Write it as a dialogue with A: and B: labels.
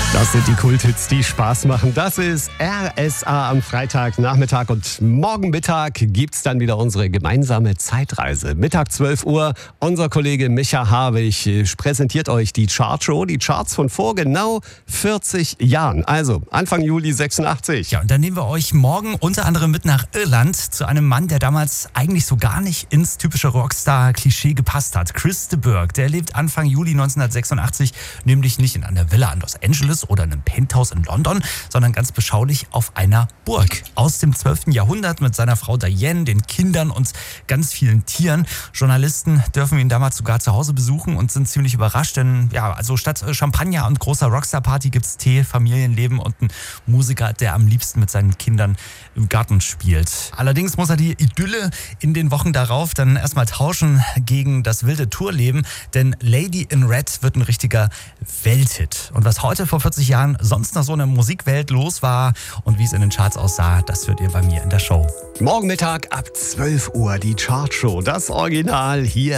A: Das sind die Kulthits, die Spaß machen. Das ist RSA am Freitagnachmittag und morgen Mittag gibt's dann wieder unsere gemeinsame Zeitreise. Mittag 12 Uhr, unser Kollege Micha Harwig präsentiert euch die Chartshow, die Charts von vor genau 40 Jahren. Also Anfang Juli 86.
B: Ja, und dann nehmen wir euch morgen unter anderem mit nach Irland zu einem Mann, der damals eigentlich so gar nicht ins typische Rockstar-Klischee gepasst hat. Chris de Burgh, der lebt Anfang Juli 1986 nämlich nicht in einer Villa in Los Angeles oder einem Penthouse in London, sondern ganz beschaulich auf einer Burg aus dem 12. Jahrhundert mit seiner Frau Diane, den Kindern und ganz vielen Tieren. Journalisten dürfen ihn damals sogar zu Hause besuchen und sind ziemlich überrascht, denn ja, also statt Champagner und großer Rockstar-Party gibt's Tee, Familienleben und einen Musiker, der am liebsten mit seinen Kindern im Garten spielt. Allerdings muss er die Idylle in den Wochen darauf dann erstmal tauschen gegen das wilde Tourleben, denn Lady in Red wird ein richtiger Welthit. Und was heute vor 40 Jahren sonst noch so in der Musikwelt los war und wie es in den Charts aussah, das hört ihr bei mir in der Show.
A: Morgen Mittag ab 12 Uhr die Chartshow, das Original hier.